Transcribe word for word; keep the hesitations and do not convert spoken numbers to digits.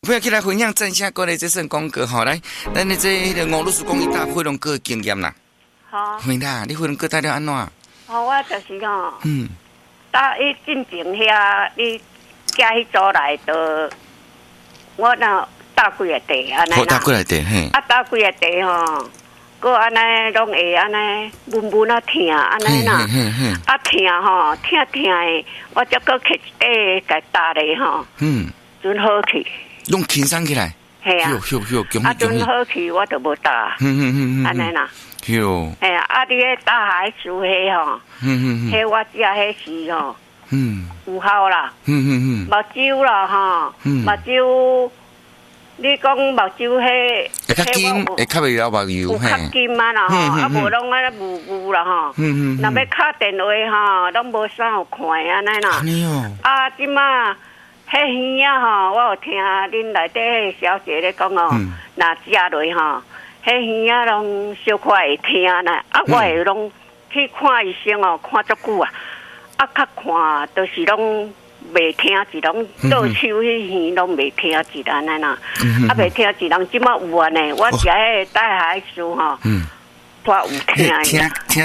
不要起来分享正下过来这算广告吼，来，咱的这个俄罗斯公益大飞龙哥的经验啦。 好。 会啦，你飞龙哥带了安怎？ 哦，我就是吼， 嗯， 搭伊进前遐，你寄迄组来的，我那搭几个地安尼啦。 好，搭几个地嘿。 啊，搭几个地吼，佮安尼拢会安尼闷闷啊疼安尼啦。啊疼吼，疼疼的，我则佮摕一块甲搭咧吼。嗯。准好去。 拢轻松起来。 系啊。 咻咻咻， 啊，准好去，我就无搭。嗯嗯嗯嗯。安尼啦。 哟。 哎呀，啊！你迄大海树迄吼，嗯嗯迄我食迄时吼，嗯，有效啦，嗯嗯嗯，目睭啦吼，目睭，你讲目睭迄， 会较金，会较袂了目油， 有较金啊啦吼，啊无拢啊雾雾啦吼，嗯嗯，若要敲电话吼，拢无啥有看安尼啦，安尼哦，啊，即马迄耳啊吼，我有听恁内底迄小姐咧讲哦，若食落吼。迄耳啊，拢小可会听啦，啊，我会拢去看医生哦，看足久啊，啊，较看都是拢袂听一拢倒手迄耳拢袂听一安尼啦，啊，袂听一人即马有安尼，我食迄大海树吼，我有听。